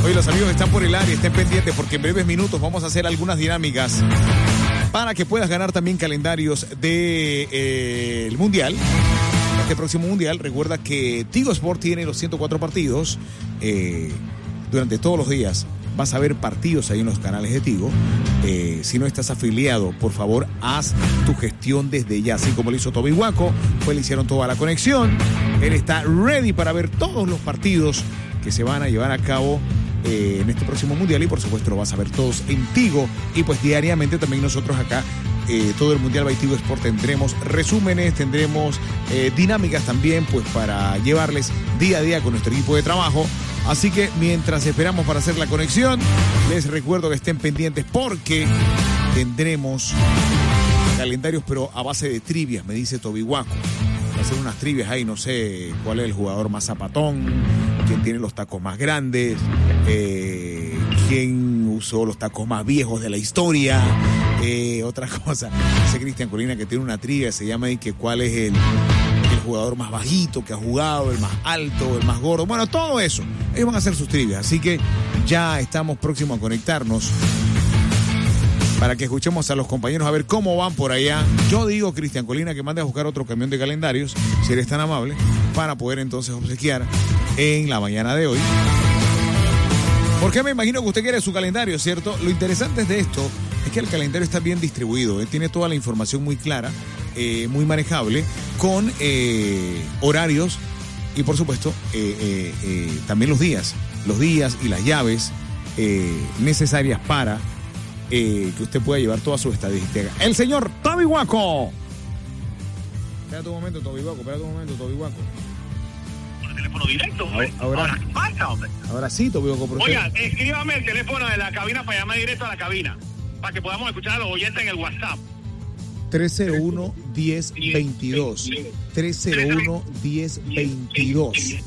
Oye, los amigos están por el área, estén pendientes porque en breves minutos vamos a hacer algunas dinámicas para que puedas ganar también calendarios de el Mundial. Este próximo Mundial, recuerda que Tigo Sport tiene los 104 partidos durante todos los días. Vas a ver partidos ahí en los canales de Tigo. Si no estás afiliado, por favor, haz tu gestión desde ya. Así como lo hizo Toby Waco, pues le hicieron toda la conexión. Él está ready para ver todos los partidos que se van a llevar a cabo en este próximo Mundial. Y por supuesto lo vas a ver todos en Tigo. Y pues diariamente también nosotros acá, todo el Mundial by Tigo Sport, tendremos resúmenes, tendremos dinámicas también, pues para llevarles día a día con nuestro equipo de trabajo. Así que mientras esperamos para hacer la conexión, les recuerdo que estén pendientes porque tendremos calendarios, pero a base de trivias, me dice Toby Waco. Va a hacer unas trivias ahí, no sé cuál es el jugador más zapatón, quién tiene los tacos más grandes, quién usó los tacos más viejos de la historia, otra cosa. Dice Cristian Colina que tiene una trivia, se llama ahí que cuál es el jugador más bajito que ha jugado, el más alto, el más gordo. Bueno, todo eso. Ellos van a hacer sus trivias. Así que ya estamos próximos a conectarnos para que escuchemos a los compañeros a ver cómo van por allá. Yo digo, Cristian Colina, que mande a buscar otro camión de calendarios, si eres tan amable, para poder entonces obsequiar en la mañana de hoy. Porque me imagino que usted quiere su calendario, ¿cierto? Lo interesante de esto es que el calendario está bien distribuido. Tiene toda la información muy clara, muy manejable, con horarios y por supuesto también los días y las llaves necesarias para que usted pueda llevar toda su estadística. El señor Toby Waco. Espérate un momento, Toby Waco. ¿El teléfono directo, hombre? Ahora ¿Qué pasa, hombre? Ahora sí, Toby Waco. Oiga, escríbame el teléfono de la cabina para llamar directo a la cabina, para que podamos escuchar a los oyentes en el WhatsApp. 301-1022. 301-1022.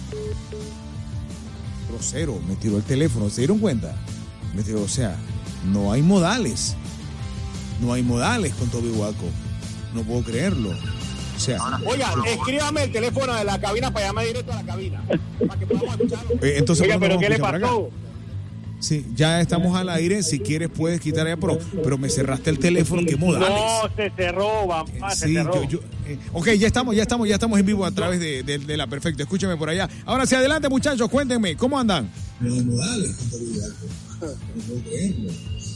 Grosero, me tiró el teléfono, ¿se dieron cuenta? Me tiró, o sea, no hay modales. No hay modales con Toby Waco. No puedo creerlo. O sea, oiga, escríbame el teléfono de la cabina para llamar directo a la cabina, para que podamos escucharlo. Entonces, oiga, pero ¿qué le pasó? Sí, ya estamos al aire. Si quieres puedes quitar allá, pero me cerraste el teléfono. ¿Qué modales? No, se cerró, mamá, se cerró. Ok, ya estamos en vivo a través de la Perfecto. Escúchame por allá. Ahora sí, adelante, muchachos, cuéntenme, ¿cómo andan? No hay modales, no puedo creerlo.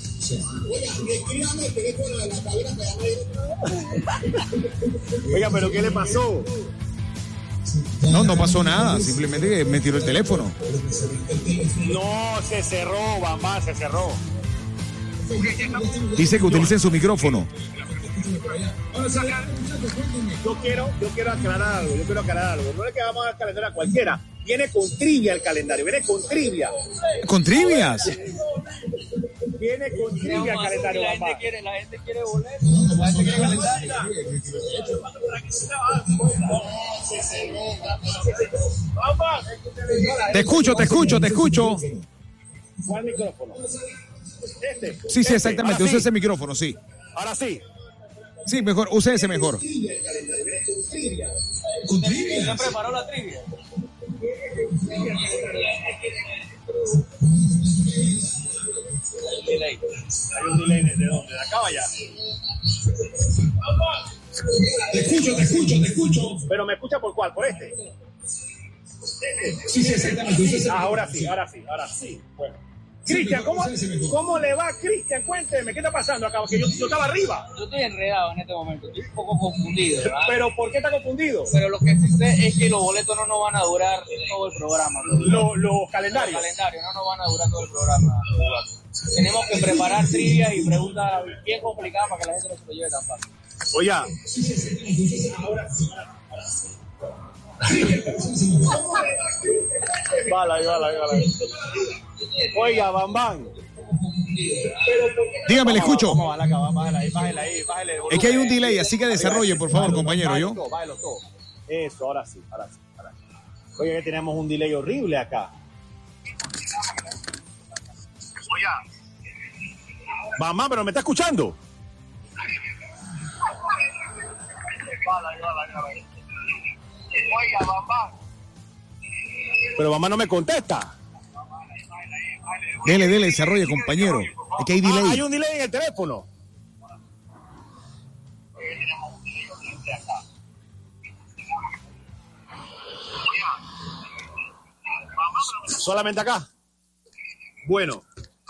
Oiga, pero ¿qué le pasó? No pasó nada, simplemente que me tiró el teléfono. No, se cerró, mamá, se cerró. Dice que utilicen su micrófono. Yo quiero aclarar algo, No es que vamos a dar calendario a cualquiera. Viene con trivia el calendario, viene con trivia. ¿Con trivias? Viene con trivia el calendario, mamá. La gente quiere boletos, la gente quiere calendario. Te escucho. ¿Cuál micrófono? Sí, exactamente. Use ese micrófono, sí. Ahora sí. Sí, mejor, use ese mejor. ¿Ya preparó la trivia? Hay un delay ¿de dónde? ¿De acá o allá? Te escucho. ¿Pero me escucha por cuál? ¿Por este? Sí, exactamente. Ahora sí. Bueno. Cristian, ¿cómo le va, Cristian? Cuénteme, ¿qué está pasando acá? Porque yo estaba arriba. Yo estoy enredado en este momento, estoy un poco confundido, ¿verdad? ¿Pero por qué está confundido? Pero lo que sí sé es que los boletos no nos van a durar todo el programa. Los calendarios. Los calendarios no nos van a durar todo el programa. Tenemos que preparar trivias y preguntas bien complicadas para que la gente no se lo lleve tan fácil. Oiga. Vale. Oiga, Bambán. Dígame, le escucho. Bájale ahí. Es que hay un delay, así que desarrolle, por favor, compañero. ¿Yo? Bájalo todo. Eso, ahora sí. Oiga, que tenemos un delay horrible acá. Oiga. Mamá, pero me está escuchando. Oiga, mamá. Pero mamá no me contesta. Dele, desarrolle, compañero. Es que hay delay. Hay un delay en el teléfono. Solamente acá. Bueno.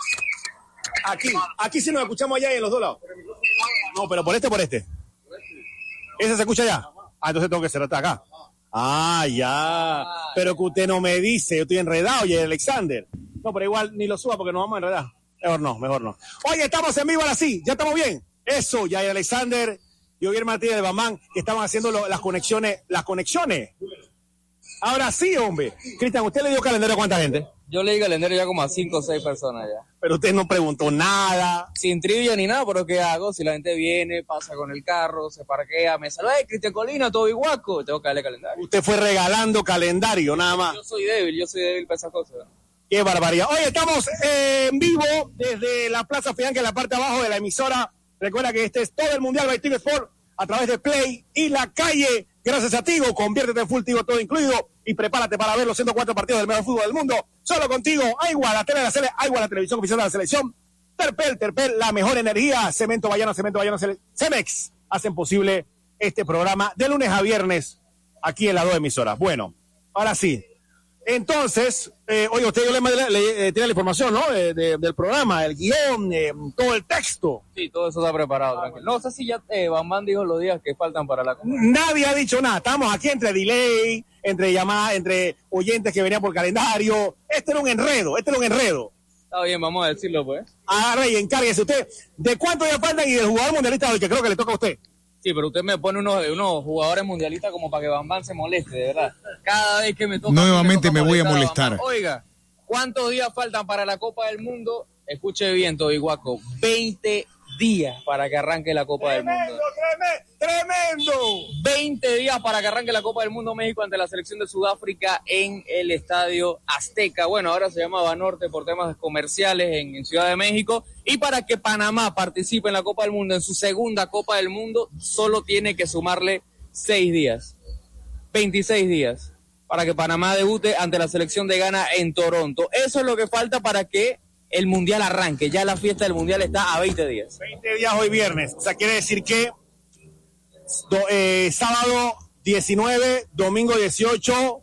Aquí sí nos escuchamos allá y en los dos lados. No, pero por este. ¿Ese se escucha allá? Ah, entonces tengo que cerrar acá. Ah, ya. Pero que usted no me dice, yo estoy enredado, y Alexander. No, pero igual ni lo suba porque nos vamos a enredar. Mejor no. Oye, estamos en vivo ahora sí, ya estamos bien. Eso, ya Alexander y Javier Martínez de Bambán, que estaban haciendo las conexiones. Ahora sí, hombre. Cristian, ¿usted le dio calendario a cuánta gente? Yo le di calendario ya como a 5 o 6 personas ya. Pero usted no preguntó nada. Sin trivia ni nada, pero ¿qué hago? Si la gente viene, pasa con el carro, se parquea, me saluda, Cristian Colina, todo Iguaco, tengo que darle calendario. Usted fue regalando calendario, nada más. Yo soy débil para esas cosas. Qué barbaridad. Oye, estamos en vivo desde la Plaza Fianca, en la parte de abajo de la emisora. Recuerda que este es todo el Mundial by Tigo Sport a través de Play y La Calle. Gracias a Tigo, conviértete en full Tigo todo incluido y prepárate para ver los 104 partidos del mejor fútbol del mundo. Solo contigo, Aigua, la televisión oficial de la selección. Terpel, la mejor energía. Cemento Bayano, Cemex hacen posible este programa de lunes a viernes aquí en las 2 emisoras. Bueno, ahora sí. Entonces, oye, usted tiene la información, ¿no? Del programa, el guión, todo el texto. Sí, todo eso está preparado, tranquilo. No sé si ya Bambán dijo los días que faltan para la... Nadie ha dicho nada. Estamos aquí entre delay, entre llamadas, entre oyentes que venían por calendario. Este era un enredo. Está bien, vamos a decirlo, pues. Rey, encárguese usted. ¿De cuánto ya faltan y del jugador mundialista hoy, que creo que le toca a usted? Sí, pero usted me pone unos jugadores mundialistas como para que Bambán se moleste, de verdad. Cada vez que me toca... Nuevamente me voy a molestar. Oiga, ¿cuántos días faltan para la Copa del Mundo? Escuche bien, Tobihuaco. 20 días para que arranque la Copa del Mundo. ¡Tremendo! 20 días para que arranque la Copa del Mundo México ante la selección de Sudáfrica en el Estadio Azteca. Bueno, ahora se llama Banorte por temas comerciales en Ciudad de México. Y para que Panamá participe en la Copa del Mundo, en su segunda Copa del Mundo, solo tiene que sumarle 6 días. 26 días para que Panamá debute ante la selección de Ghana en Toronto. Eso es lo que falta para que el Mundial arranque. Ya la fiesta del Mundial está a 20 días. 20 días hoy viernes. O sea, quiere decir que sábado 19, domingo 18,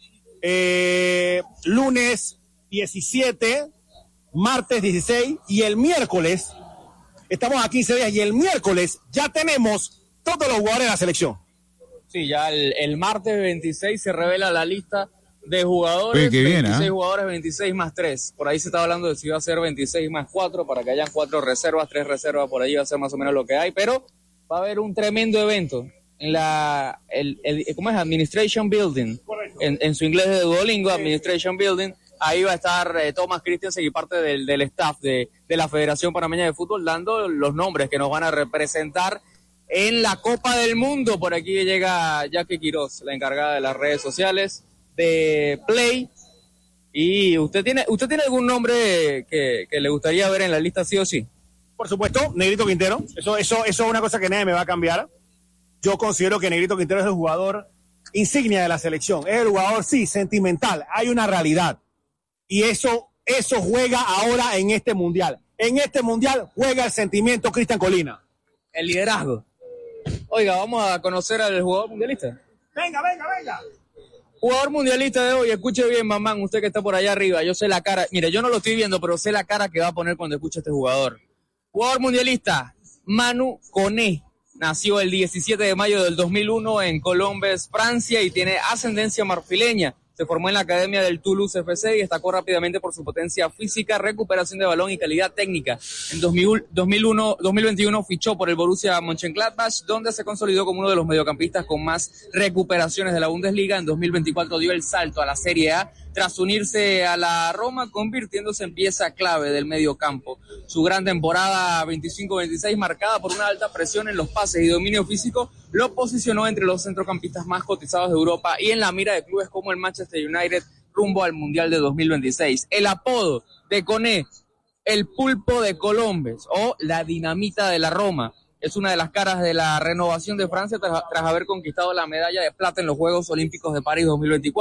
lunes 17, martes 16 y el miércoles, estamos a 15 días y el miércoles ya tenemos todos los jugadores de la selección. Sí, ya el martes 26 se revela la lista de jugadores. Oye, qué bien, 26 jugadores, 26 más 3. Por ahí se está hablando de si va a ser 26 más 4 para que hayan 4 reservas, 3 reservas, por ahí va a ser más o menos lo que hay, pero va a haber un tremendo evento en ¿cómo es? Administration Building. En su inglés de Duolingo, Administration Building. Ahí va a estar Thomas Christensen y parte del staff de la Federación Panameña de Fútbol dando los nombres que nos van a representar en la Copa del Mundo. Por aquí llega Jackie Quiroz, la encargada de las redes sociales de Play. ¿Y usted tiene algún nombre que le gustaría ver en la lista sí o sí? Por supuesto, Negrito Quintero. Eso es una cosa que nadie me va a cambiar. Yo considero que Negrito Quintero es el jugador insignia de la selección. Es el jugador, sí, sentimental. Hay una realidad. Y eso juega ahora en este Mundial. En este Mundial juega el sentimiento Cristian Colina. El liderazgo. Oiga, vamos a conocer al jugador mundialista. Venga. Jugador mundialista de hoy, escuche bien, mamán, usted que está por allá arriba. Yo sé la cara, mire, yo no lo estoy viendo, pero sé la cara que va a poner cuando escuche a este jugador. Jugador mundialista, Manu Koné. Nació el 17 de mayo del 2001 en Colombes, Francia, y tiene ascendencia marfileña. Se formó en la academia del Toulouse FC y destacó rápidamente por su potencia física, recuperación de balón y calidad técnica. En 2021 fichó por el Borussia Mönchengladbach, donde se consolidó como uno de los mediocampistas con más recuperaciones de la Bundesliga. En 2024 dio el salto a la Serie A tras unirse a la Roma, convirtiéndose en pieza clave del mediocampo. Su gran temporada 25-26, marcada por una alta presión en los pases y dominio físico, lo posicionó entre los centrocampistas más cotizados de Europa y en la mira de clubes como el Manchester United rumbo al Mundial de 2026. El apodo de Koné, el Pulpo de Colombes o la Dinamita de la Roma, es una de las caras de la renovación de Francia tras haber conquistado la medalla de plata en los Juegos Olímpicos de París 2024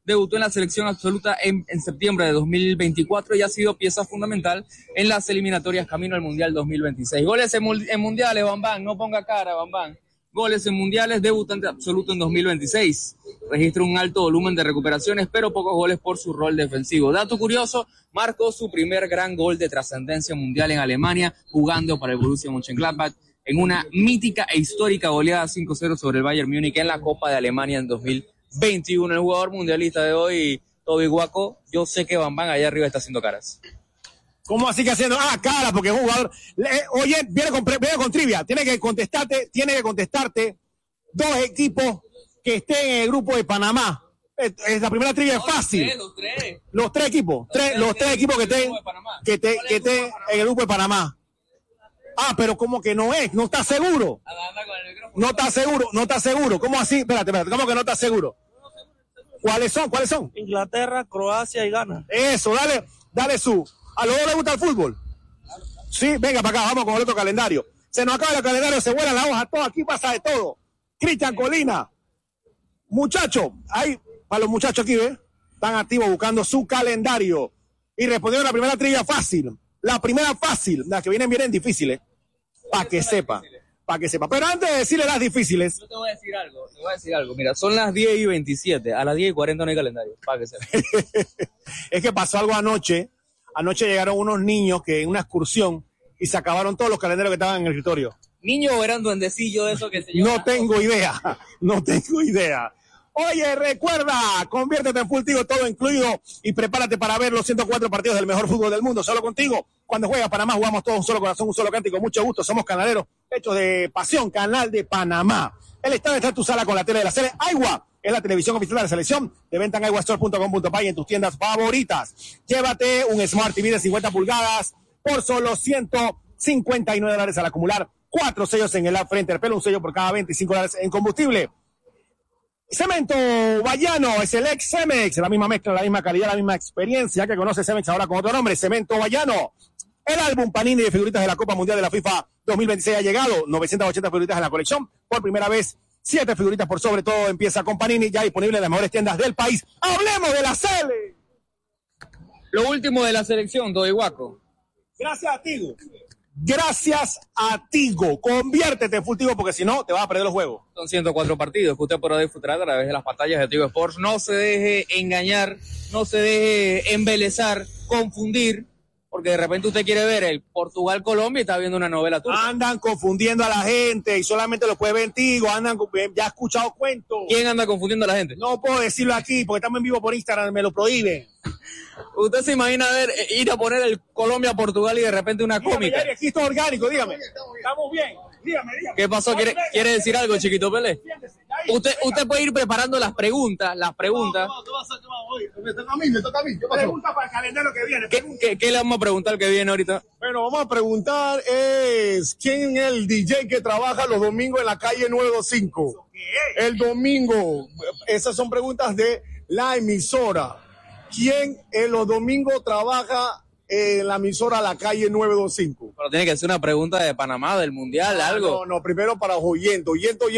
debutó en la selección absoluta en septiembre de 2024 y ha sido pieza fundamental en las eliminatorias camino al Mundial 2026. Goles en mundiales, Bambán, no ponga cara, Bambán. Goles en mundiales, debutante absoluto en 2026. Registra un alto volumen de recuperaciones, pero pocos goles por su rol defensivo. Dato curioso, marcó su primer gran gol de trascendencia mundial en Alemania, jugando para el Borussia Mönchengladbach en una mítica e histórica goleada 5-0 sobre el Bayern Múnich en la Copa de Alemania en 2021. El jugador mundialista de hoy, Toby Guaco, yo sé que Bambán allá arriba está haciendo caras. ¿Cómo así que haciendo? Cara, porque es un jugador. Oye, viene con trivia. Tiene que contestarte 2 equipos que estén en el grupo de Panamá. La primera trivia es fácil. Los tres equipos. Los tres equipos que estén en el grupo de Panamá. Ah, pero como que no es, no está seguro. No está seguro. ¿Cómo así? Espérate, ¿cómo que no está seguro? ¿Cuáles son? Inglaterra, Croacia y Ghana. Eso, dale su. ¿A los dos les gusta el fútbol? Sí, venga para acá, vamos con el otro calendario. Se nos acaba el calendario, se vuelan las hojas, todo, aquí pasa de todo. Cristian Colina, muchachos, ahí, para los muchachos aquí, ¿ves? Están activos buscando su calendario. Y respondieron la primera trivia fácil. La primera fácil, las que vienen difíciles. Para que sepa. Pero antes de decirle las difíciles. Yo te voy a decir algo. Mira, son las 10:27. A las 10:40 no hay calendario. Para que sepa. Es que pasó algo anoche. Anoche llegaron unos niños que en una excursión y se acabaron todos los calendarios que estaban en el escritorio. ¿Niños o eran duendecillos de eso que se llama? No tengo idea. Oye, recuerda, conviértete en Full Tigo, todo incluido, y prepárate para ver los 104 partidos del mejor fútbol del mundo, solo contigo. Cuando juega Panamá, jugamos todos un solo corazón, un solo cántico, mucho gusto, somos canaleros, hechos de pasión, Canal de Panamá. El estadio está en tu sala con la tele de la serie Aigua, es la televisión oficial de la selección, de venta en aiguastore.com.pay en tus tiendas favoritas. Llévate un Smart TV de 50 pulgadas por solo $159 al acumular 4 sellos en el app frente al pelo, un sello por cada $25 en combustible. Cemento Bayano es el ex Cemex, la misma mezcla, la misma calidad, la misma experiencia que conoce Cemex ahora con otro nombre, Cemento Bayano. El álbum Panini de figuritas de la Copa Mundial de la FIFA 2026 ha llegado, 980 figuritas en la colección, por primera vez 7 figuritas por sobre, todo empieza con Panini, ya disponible en las mejores tiendas del país. ¡Hablemos de la Sele! Lo último de la selección, Toby Guaco. Gracias a Tigo. Conviértete en Full Tigo porque si no te vas a perder los juegos. Son 104 partidos que usted podrá disfrutar a través de las pantallas de Tigo Sports. No se deje engañar, no se deje embelezar, confundir, porque de repente usted quiere ver el Portugal-Colombia y está viendo una novela turca. Andan confundiendo a la gente y solamente lo puede ver en Tigo. Ya he escuchado cuentos. ¿Quién anda confundiendo a la gente? No puedo decirlo aquí porque estamos en vivo por Instagram, me lo prohíben. ¿Usted se imagina ir a poner el Colombia-Portugal y de repente una cómica? Dígame, aquí esto es orgánico, dígame. Estamos bien. Dígame. ¿Qué pasó? ¿Quiere decir algo, Chiquito Pelé? Usted puede ir preparando las preguntas. No, me toca a mí. ¿Qué pasó? Pregunta para el calendario que viene. ¿Qué le vamos a preguntar que viene ahorita? Bueno, vamos a preguntar quién es el DJ que trabaja los domingos en la calle 925. El domingo. Esas son preguntas de la emisora. ¿Quién en los domingos trabaja en la emisora La Calle 925? Pero tiene que ser una pregunta de Panamá, del Mundial, algo. No, primero para los oyentes.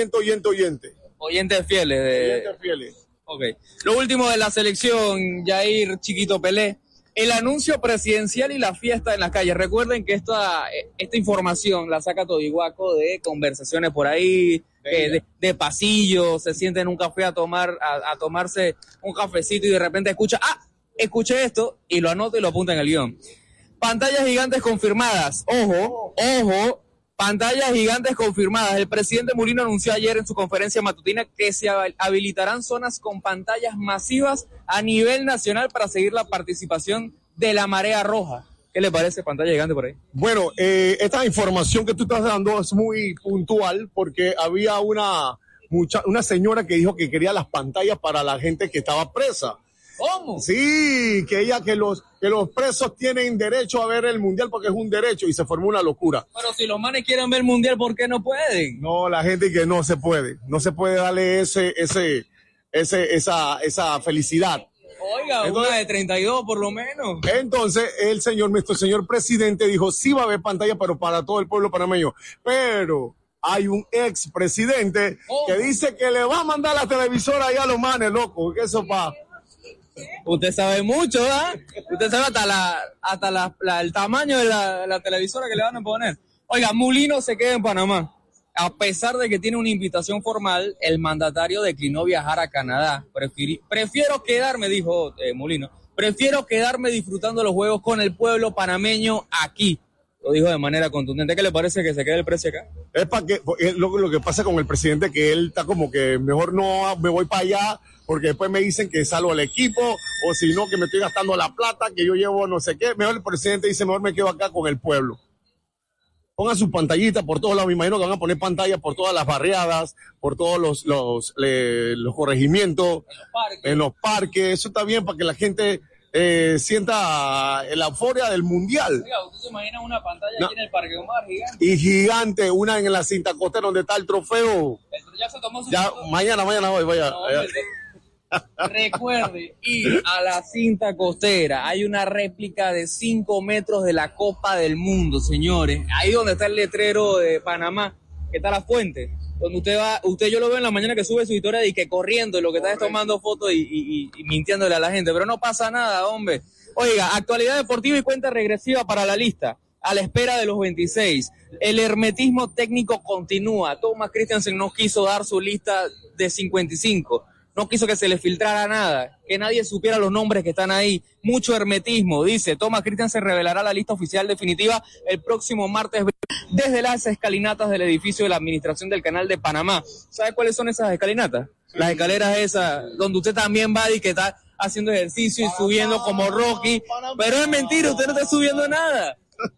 Oyentes fieles. Ok. Lo último de la selección, Jair Chiquito Pelé. El anuncio presidencial y la fiesta en las calles. Recuerden que esta información la saca Toby Guaco de conversaciones por ahí, de pasillos, se siente en un café a tomarse un cafecito y de repente escuché esto y lo anota y lo apunta en el guión. Pantallas gigantes confirmadas. Ojo, pantallas gigantes confirmadas. El presidente Mourinho anunció ayer en su conferencia matutina que se habilitarán zonas con pantallas masivas a nivel nacional para seguir la participación de la marea roja. ¿Qué le parece pantalla gigante por ahí? Bueno, esta información que tú estás dando es muy puntual porque había una señora que dijo que quería las pantallas para la gente que estaba presa. ¿Cómo? Sí, que los presos tienen derecho a ver el mundial porque es un derecho y se formó una locura. Pero si los manes quieren ver el mundial, ¿por qué no pueden? No, la gente que no se puede darle esa felicidad. Oiga, entonces, una de 32 por lo menos. Entonces, nuestro señor presidente dijo, sí va a haber pantalla, pero para todo el pueblo panameño. Pero hay un ex presidente que dice que le va a mandar la televisora allá a los manes, loco, que eso Usted sabe mucho, ¿ah? Usted sabe hasta el tamaño de la televisora que le van a poner. Oiga, Mulino se queda en Panamá. A pesar de que tiene una invitación formal, el mandatario declinó viajar a Canadá. Prefiero quedarme, dijo Mulino, prefiero quedarme disfrutando los juegos con el pueblo panameño aquí. Lo dijo de manera contundente. ¿Qué le parece que se quede el precio acá? Es para que lo que pasa con el presidente, que él está como que mejor no me voy para allá, porque después me dicen que salgo al equipo, o si no, que me estoy gastando la plata, que yo llevo no sé qué. Mejor el presidente dice, mejor me quedo acá con el pueblo. Pongan sus pantallitas por todos lados. Me imagino que van a poner pantallas por todas las barriadas, por todos los corregimientos, en los parques. Eso está bien para que la gente sienta la euforia del mundial. Oiga, ¿usted se imagina una pantalla aquí en el Parque Omar gigante? Y gigante, una en la cinta costera donde está el trofeo. Ya se tomó su Ya, foto. mañana voy, vaya. No, recuerde ir a la cinta costera. Hay una réplica de 5 metros de la Copa del Mundo, señores. Ahí donde está el letrero de Panamá, que está la fuente. Donde yo lo veo en la mañana que sube su historia y que corriendo, y lo que está es tomando fotos y mintiéndole a la gente. Pero no pasa nada, hombre. Oiga, actualidad deportiva y cuenta regresiva para la lista. A la espera de los 26. El hermetismo técnico continúa. Thomas Christiansen no quiso dar su lista de 55. No quiso que se le filtrara nada, que nadie supiera los nombres que están ahí. Mucho hermetismo, dice. Thomas Christiansen revelará la lista oficial definitiva el próximo martes desde las escalinatas del edificio de la Administración del Canal de Panamá. ¿Sabe cuáles son esas escalinatas? Las escaleras esas, donde usted también va y que está haciendo ejercicio y subiendo como Rocky. Pero es mentira, usted no está subiendo nada.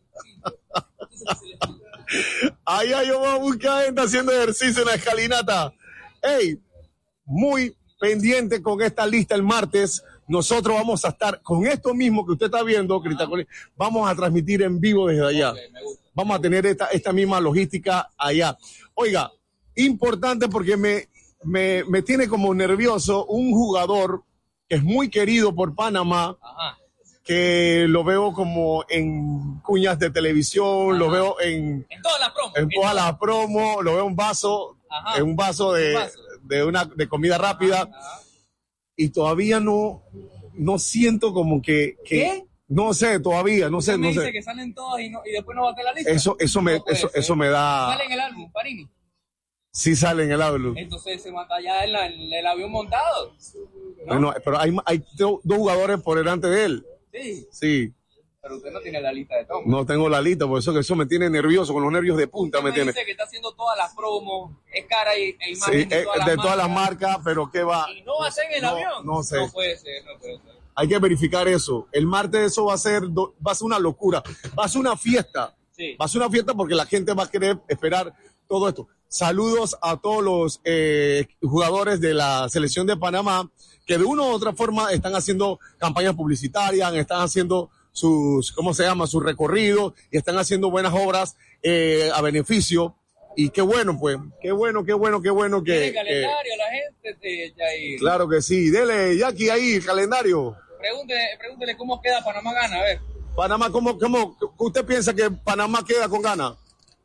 Allá yo voy a buscar gente haciendo ejercicio en la escalinata. ¡Ey! Muy pendiente con esta lista el martes. Nosotros vamos a estar con esto mismo que usted está viendo, Cristacoli. Vamos a transmitir en vivo desde allá. Vamos a tener esta misma logística allá. Oiga, importante porque me tiene como nervioso un jugador que es muy querido por Panamá. Ajá. Que lo veo como en cuñas de televisión, ajá, lo veo en todas las promos. En todas las promos, lo veo en un vaso de comida rápida. Ajá. Y todavía no siento como que ¿qué? No sé, todavía, no sé. Me dice que salen todas y después no va a tener la lista. Eso me da. ¿Sale en el álbum, Parini? Sí sale en el álbum. Entonces se mata ya en el avión montado, ¿no? Bueno, pero hay dos jugadores por delante de él. Sí. Pero usted no tiene la lista de Thomas. No tengo la lista, por eso me tiene nervioso, con los nervios de punta me tiene. Dice que está haciendo todas las promos, es cara e imagen sí, de todas las marcas, pero ¿qué va? ¿Y no va a ser en el avión? No sé. No puede ser. Hay que verificar eso. El martes eso va a ser una locura. Va a ser una fiesta. Sí. Va a ser una fiesta porque la gente va a querer esperar todo esto. Saludos a todos los jugadores de la selección de Panamá que de una u otra forma están haciendo campañas publicitarias, están haciendo sus recorridos y están haciendo buenas obras a beneficio. Y qué bueno, pues, qué bueno que... ¿Tiene calendario la gente, Jair? Claro que sí. Dele, Jackie, ahí, el calendario. Pregúntele cómo queda Panamá gana, a ver. Panamá, ¿cómo usted piensa que Panamá queda con gana?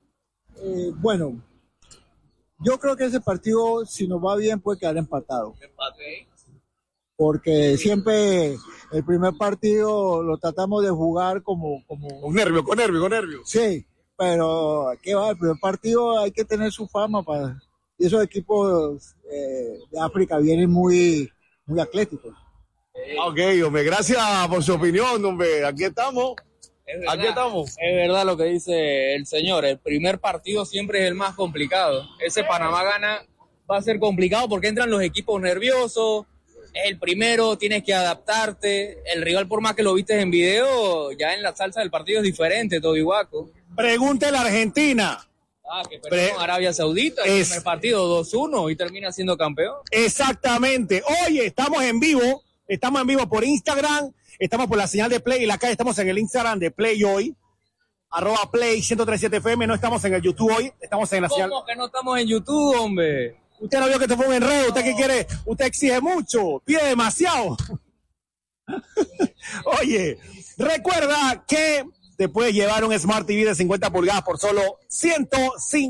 Bueno, yo creo que ese partido, si nos va bien, puede quedar empatado. Empate. Porque siempre el primer partido lo tratamos de jugar como... Con nervio. Sí, pero ¿qué va? El primer partido hay que tener su fama y esos equipos de África vienen muy atléticos. Ok, hombre, gracias por su opinión, hombre. Aquí estamos. Es verdad lo que dice el señor. El primer partido siempre es el más complicado. Ese Panamá gana va a ser complicado porque entran los equipos nerviosos. Es el primero, tienes que adaptarte. El rival, por más que lo viste en video, ya en la salsa del partido es diferente, Toby Guaco. Pregúntale a Argentina. Que perdió con Arabia Saudita el primer partido 2-1 y termina siendo campeón. Exactamente. Oye, estamos en vivo por Instagram, estamos por la señal de Play y la calle, estamos en el Instagram de Play hoy, @Play1037FM, no estamos en el YouTube hoy, estamos en la señal. ¿Cómo que no estamos en YouTube, hombre? Usted no vio que te fue un enredo, ¿usted qué quiere? Usted exige mucho, pide demasiado. Oye, recuerda que te puedes llevar un Smart TV de 50 pulgadas por solo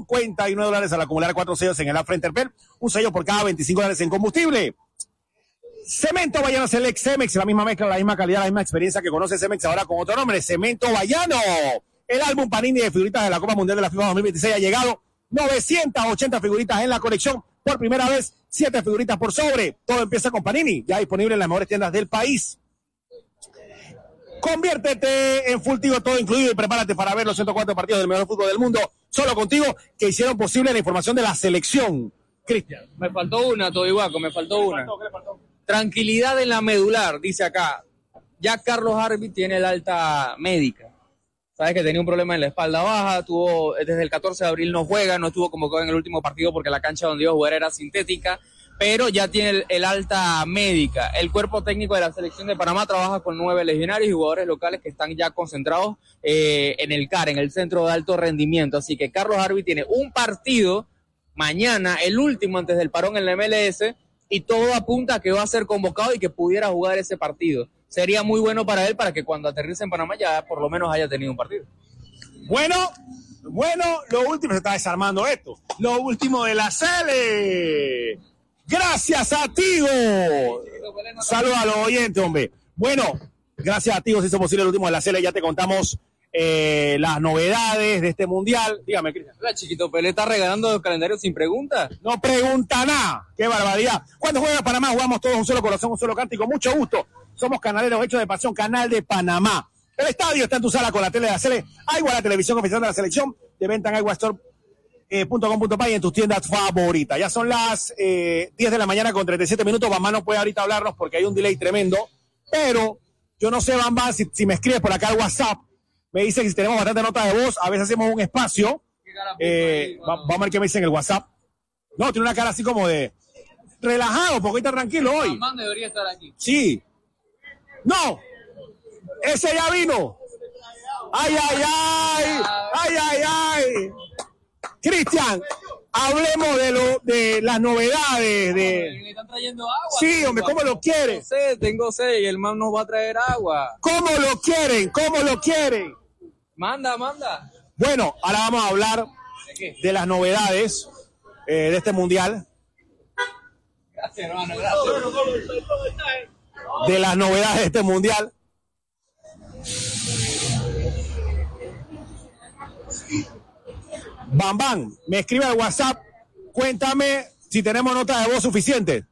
$159 al acumular 4 sellos en el App Frente Enterpel, un sello por cada $25 en combustible. Cemento Bayano Select Cemex, la misma mezcla, la misma calidad, la misma experiencia que conoce Cemex ahora con otro nombre, Cemento Bayano. El álbum Panini de figuritas de la Copa Mundial de la FIFA 2026 ha llegado. 980 figuritas en la colección. Por primera vez, 7 figuritas por sobre. Todo empieza con Panini, ya disponible en las mejores tiendas del país. Conviértete en Full Tigo, todo incluido, y prepárate para ver los 104 partidos del mejor fútbol del mundo, solo contigo, que hicieron posible la información de la selección. Cristian. Me faltó una, Tobihuaco, me faltó una. ¿Qué le faltó? Tranquilidad en la medular, dice acá. Ya Carlos Harvey tiene el alta médica. Sabes que tenía un problema en la espalda baja, desde el 14 de abril no juega, no estuvo convocado en el último partido porque la cancha donde iba a jugar era sintética, pero ya tiene el alta médica. El cuerpo técnico de la selección de Panamá trabaja con 9 legionarios y jugadores locales que están ya concentrados en el CAR, en el Centro de Alto Rendimiento. Así que Carlos Harvey tiene un partido mañana, el último antes del parón en la MLS, y todo apunta a que va a ser convocado y que pudiera jugar ese partido. Sería muy bueno para él, para que cuando aterrice en Panamá ya por lo menos haya tenido un partido. Bueno, lo último, se está desarmando esto. Lo último de la Sele. Gracias a Tigo. Saludos a los oyentes, hombre. Bueno, gracias a Tigo se hizo posible el último de la Sele. Ya te contamos las novedades de este mundial. Dígame, Cristian. La Chiquito Pelé está regalando los calendarios sin pregunta. No pregunta nada. Qué barbaridad. Cuando juega Panamá, jugamos todos un solo corazón, un solo canto y con mucho gusto. Somos canaleros hechos de pasión, Canal de Panamá. El estadio está en tu sala con la tele de la Sele. Aigua, la televisión oficial de la selección. De venta en aiguastore.com.pa y en tus tiendas favoritas. Ya son las 10 de la mañana con 37 minutos. Bambán no puede ahorita hablarnos porque hay un delay tremendo. Pero yo no sé, Bambán, si me escribes por acá al WhatsApp, me dice que si tenemos bastante nota de voz, a veces hacemos un espacio. Vamos a ver qué me dice en el WhatsApp. No, tiene una cara así como de relajado, porque está tranquilo hoy. Bambán debería estar aquí. Sí. No, ese ya vino. Ay. Cristian, hablemos de las novedades. ¿Me están trayendo agua? Sí, hombre, ¿cómo lo quieren? Tengo sed y el man nos va a traer agua. ¿Cómo lo quieren? Manda. Bueno, ahora vamos a hablar de las novedades de este mundial. Gracias, hermano, gracias. De las novedades de este mundial. Bambán, me escribe al WhatsApp, cuéntame si tenemos nota de voz suficiente.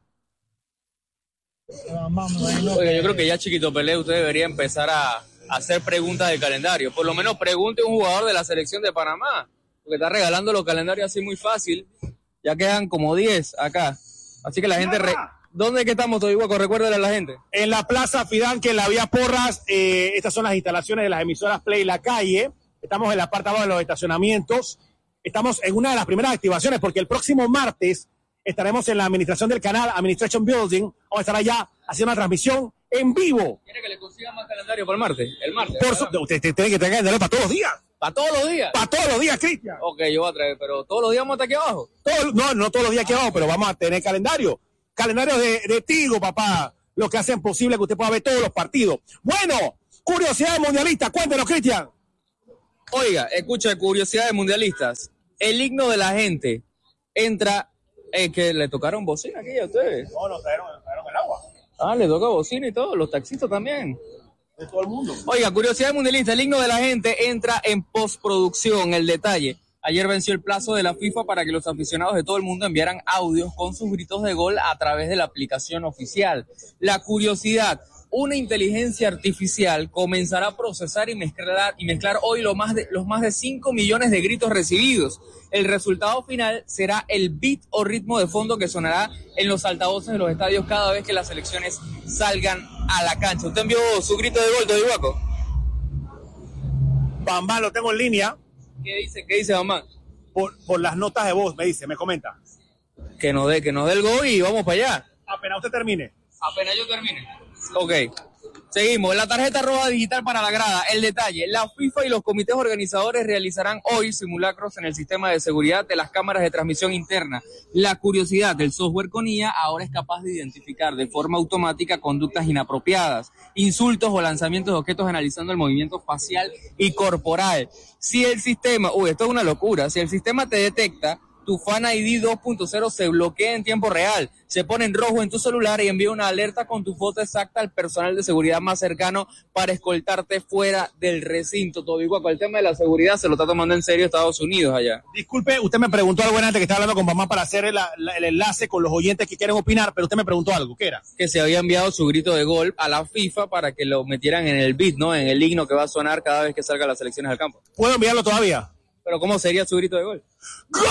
Oiga, yo creo que ya Chiquito Pelé usted debería empezar a hacer preguntas de calendario. Por lo menos pregunte a un jugador de la selección de Panamá, porque está regalando los calendarios así muy fácil. Ya quedan como 10 acá. Así que la gente... ¿Dónde es que estamos, Tobihuaco? Recuérdale a la gente. En la Plaza Fidanque, en la Vía Porras. Estas son las instalaciones de las emisoras Play La Calle. Estamos en la parte abajo de los estacionamientos. Estamos en una de las primeras activaciones porque el próximo martes estaremos en la administración del canal, Administration Building. Vamos a estar allá haciendo una transmisión en vivo. ¿Quiere que le consiga más calendario para el martes? El martes. Usted tiene que tener calendario para todos los días. ¿Para todos los días? Para todos los días, Cristian. Ok, yo voy a traer, pero ¿todos los días vamos a estar aquí abajo? No todos los días aquí abajo, pero vamos a tener calendario. Calendario de Tigo, papá. Lo que hacen posible que usted pueda ver todos los partidos. Bueno, curiosidades mundialistas. Cuéntenos, Cristian. Oiga, escucha, curiosidades mundialistas. El himno de la gente entra... que le tocaron bocina aquí a ustedes. No, nos trajeron el agua. Ah, le toca bocina y todo, los taxistas también. De todo el mundo. Oiga, curiosidad mundialista, el himno de la gente entra en postproducción, el detalle. Ayer venció el plazo de la FIFA para que los aficionados de todo el mundo enviaran audios con sus gritos de gol a través de la aplicación oficial. La curiosidad, una inteligencia artificial comenzará a procesar y mezclar hoy los más de 5 millones de gritos recibidos. El resultado final será el beat o ritmo de fondo que sonará en los altavoces de los estadios cada vez que las selecciones salgan a la cancha. ¿Usted envió su grito de gol, Tobihuaco? Bambán, lo tengo en línea. ¿Qué dice Bambán? Por las notas de voz, me comenta. Que nos dé el gol y vamos para allá. Apenas usted termine. Apenas yo termine. Ok. Seguimos. La tarjeta roja digital para la grada. El detalle. La FIFA y los comités organizadores realizarán hoy simulacros en el sistema de seguridad de las cámaras de transmisión interna. La curiosidad del software con IA ahora es capaz de identificar de forma automática conductas inapropiadas, insultos o lanzamientos de objetos analizando el movimiento facial y corporal. Si el sistema... esto es una locura. Si el sistema te detecta, tu Fan ID 2.0 se bloquea en tiempo real, se pone en rojo en tu celular y envía una alerta con tu foto exacta al personal de seguridad más cercano para escoltarte fuera del recinto. Todo igual, con el tema de la seguridad se lo está tomando en serio Estados Unidos allá. Disculpe, usted me preguntó algo antes que estaba hablando con mamá para hacer el enlace con los oyentes que quieren opinar, pero usted me preguntó algo, ¿qué era? Que se había enviado su grito de gol a la FIFA para que lo metieran en el beat, ¿no? En el himno que va a sonar cada vez que salgan las selecciones al campo. ¿Puedo enviarlo todavía? Pero ¿cómo sería su grito de gol? ¡Gol!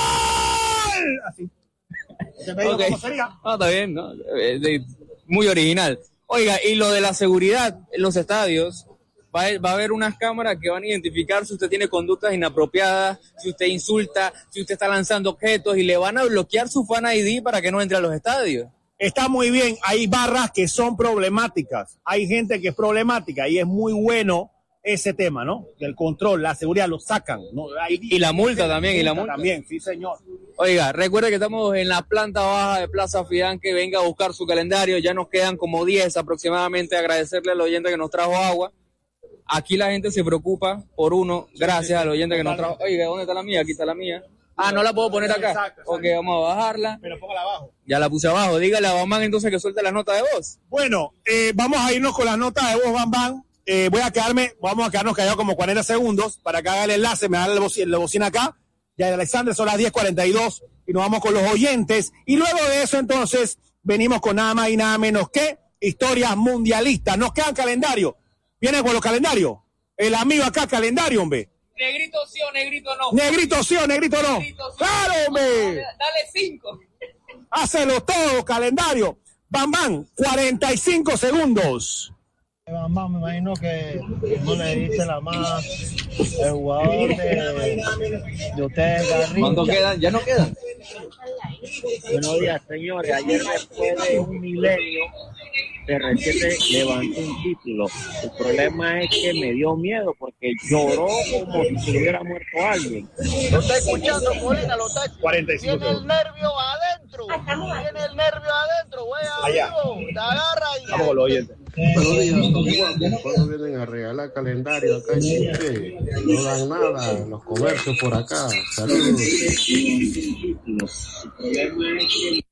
Así. Okay. ¿Cómo sería? No, está bien, ¿no? Muy original. Oiga, y lo de la seguridad en los estadios, va a haber unas cámaras que van a identificar si usted tiene conductas inapropiadas, si usted insulta, si usted está lanzando objetos, y le van a bloquear su Fan ID para que no entre a los estadios. Está muy bien, hay barras que son problemáticas, hay gente que es problemática y es muy bueno ese tema, ¿no? Del control, la seguridad, lo sacan, ¿no? Y la multa también, y la multa también, sí señor. Oiga, recuerde que estamos en la planta baja de Plaza Fidan, que venga a buscar su calendario, ya nos quedan como 10 aproximadamente. Agradecerle al oyente que nos trajo agua. Aquí la gente se preocupa por uno, gracias al oyente que nos trajo. Oiga, ¿dónde está la mía? Aquí está la mía. Ah, ¿no la puedo poner acá? Exacto. Ok, vamos a bajarla. Pero póngala abajo. Ya la puse abajo. Dígale a Bam Bam entonces que suelte la nota de voz. Bueno, vamos a irnos con las notas de voz, Bam Bam. Vamos a quedarnos callados como 40 segundos para que haga el enlace, me da la bocina acá. Ya de Alexander son las 10:42 y nos vamos con los oyentes. Y luego de eso entonces venimos con nada más y nada menos que historias mundialistas. Nos quedan calendario. ¿Vienen con los calendarios? El amigo acá, calendario, hombre. Negrito sí o negrito no. Negrito sí o negrito no. Negrito sí. ¡Claro, hombre! Dale 5. Hácelo todo, calendario. Bam, bam, 45 segundos. Mamá, me imagino que no le dice la más el jugador de ustedes, Garrincha. ¿Cuánto quedan? ¿Ya no quedan? Buenos días, señores. Ayer, después de un milenio, CR7 levantó un título. El problema es que me dio miedo porque lloró como si se hubiera muerto alguien. Lo está escuchando, Molina, lo está escuchando. 45 Tiene el nervio adentro. Tiene el nervio adentro, güey. Allá. Amigo, te agarra y... Vamos con los oyentes. Buenos días, ¿cuándo vienen a regalar calendario acá en Chile? No dan nada, los comercios por acá. Saludos.